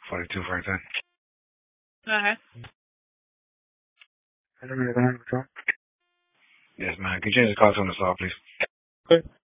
42 Franklin. Okay. Yes, man. Can you change the call tone to soft, please?